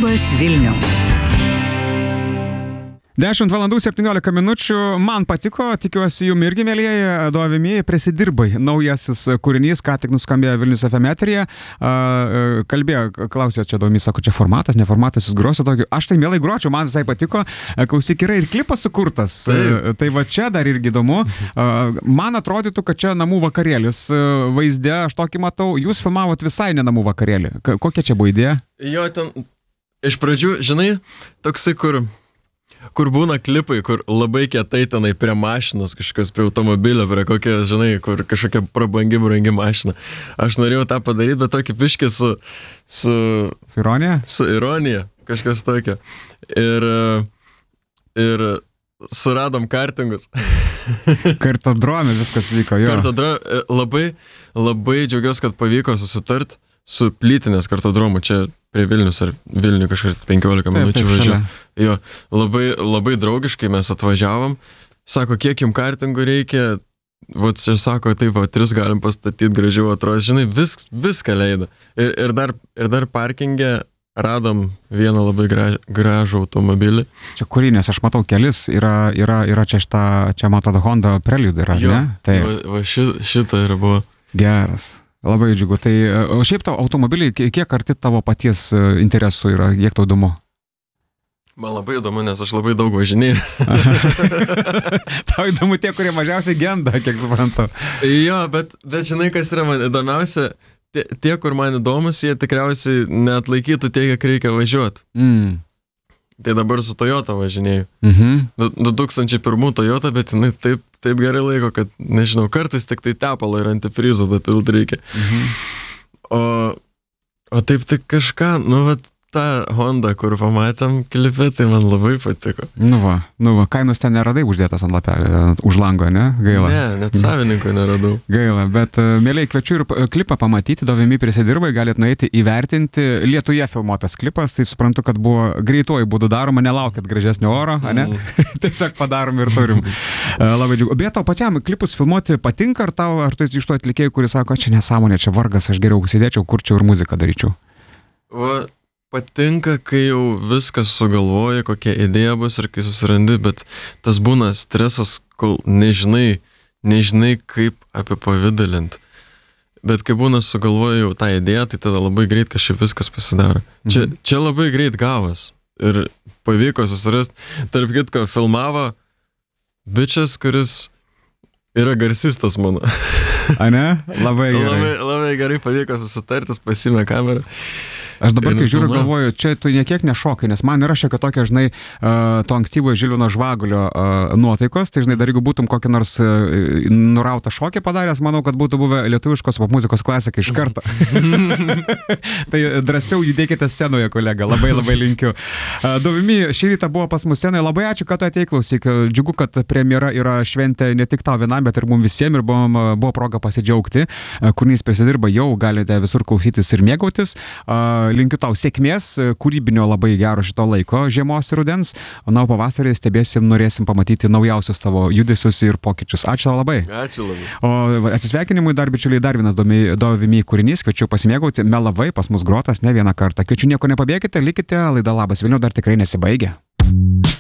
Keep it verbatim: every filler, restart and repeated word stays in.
Labas Vilniau. dešimt valandų septyniolika minučių. Man patiko, tikiuosi jum irgi, mėlyjeji, Dovimi, Prisidirbai. Naujasis kūrinys, ką tik nuskambėjo Vilnius F M eteryje. Kalbėjo, klausė čia Dovimi, sako, čia formatas, ne formatas, jūs grosi tokį. Aš tai mielai gročiau, man visai patiko. Klausyk, yra ir klipas sukurtas. Tai, tai va čia dar irgi įdomu. Man atrodytų, kad čia namų vakarėlis vaizde, aš tokį matau. Jūs filmavot visai ne namų vakarėlį. Kokia čia buvo idėja? Jo, ten iš pradžių, žinai, toksai, kur... kur būna klipai, kur labai kietai tenai prie mašinos, kažkokios prie automobilio, prie kokia, žinai, kur kažkokia prabangi, brangi mašina. Aš norėjau tą padaryti, bet tokį piškį su... Su, su ironija? Su ironija, kažkas tokio. Ir, ir suradom kartingus. Kartodrome viskas vyko, jo. Kartodrome, labai, labai džiaugiuosi, kad pavyko susitart su Plytinės kartodromu, čia prie Vilnius ar Vilnių kažkur penkiolika minučių važiuoju. Jo, labai, labai draugiškai mes atvažiavom. Sako, kiek jums kartingų reikia? Vat čia sako, taip, va, tris galim pastatyti, gražiau atrodo. Žinai, vis, viską leido. Ir, ir, dar, ir dar parkingė radom vieną labai graž, gražų automobilį. Čia kūrinės, aš matau kelis, yra, yra, yra čia šitą, čia matau Honda Prelude yra, jo, ne? Tai va, va ši, šitą ir buvo. Geras. Labai džiugu. Tai o šiaip tau automobiliai, kiek arti tavo paties interesų yra, kiek tau įdomu? Man labai įdomu, nes aš labai daug važinėjau. Tau įdomu tie, kurie mažiausiai genda, kiek suprantu. Jo, bet, bet žinai, kas yra man įdomiausia, tie, tie, kur man įdomus, jie tikriausiai neatlaikytų tiek, kiek reikia važiuoti. Mm. Tai dabar su Toyota važinėjau. Mhm. du tūkstančiai pirmų Toyota, bet jinai taip, taip gerai laiko, kad, nežinau, kartais tik tai tepalo ir antifrizo dapilt reikia. Mhm. O, o taip tai kažką, nu, vat, tą Honda, kur pamatėm klipę, tai man labai patiko. Nu va, nu va, kainos ten neradai uždėtas ant lapelio, už lango, ne? Gaila. Ne, net savininko neradau. Gaila, bet mieliai kviečiu ir klipą pamatyti, Dovimi Prisidirbai, galit nueiti įvertinti. Lietuje filmuotas klipas, tai suprantu, kad buvo greituoju būdu daroma, nelaukit gražesnio oro, ne? Mm. Tiesiog padarom ir turim. Labai džiugu. Bet tau pačiam klipus filmuoti patinka, ar tau, ar tu esi iš to atlikėjų, kuris sako, čia nesąmonė, čia vargas, aš geriau sėdėčiau, kurčiau ir muziką daryčiau? Va, patinka, kai jau viskas sugalvoja, kokia idėja bus ir kai susirandi, bet tas būna stresas, kol nežinai, nežinai kaip apipavidalint. Bet kai būna sugalvoja jau tą idėją, tai tada labai greit kažkaip viskas pasidaro. Mhm. Čia, čia labai greit gavas ir pavyko susirasti. Tarp kitko, filmavo bičias, kuris yra garsistas mano. A ne? Labai gerai. Labai, labai gerai pavyko susitartis, pasiėmė kamerą. Aš dabar, kai žiūriu, galvoju, čia tu niekiek nešokai, nes man yra šiek tokia, žinai, uh, to ankstyvojo Žilvino Žvagulio uh, nuotaikos, tai, žinai, dar jeigu būtum kokį nors uh, nurautą šokį padaręs, manau, kad būtų buvę lietuviškos popmuzikos klasika iš karto. Tai drąsiau judėkite scenoje, kolega, labai labai linkiu. Uh, Dovimi, šį rytą buvo pas mus scenoje, labai ačiū, kad atėjai, klausyk. Džiugu, kad premjera yra šventė ne tik tau vienam, bet ir mums visiems ir buvom, buvo proga pasidžiaugti. Uh, kūrinys Prisidirba, jau galite visur klausytis ir mėgautis. Uh, Linkiu tau sėkmės, kūrybinio labai gero šito laiko, žiemos ir rudens. Na, o pavasarį stebėsim, norėsim pamatyti naujausius tavo judesius ir pokyčius. Ačiū tau labai. Ačiū labai. O atsisveikinimui dar, bičiuliai, dar vienas Dovimi kūrinys. Kviečiu pasimėgauti. Melavai pas mus grotas ne vieną kartą. Kviečiu nieko nepabėkite, likite. Laida Labas Vilniau dar tikrai nesibaigia.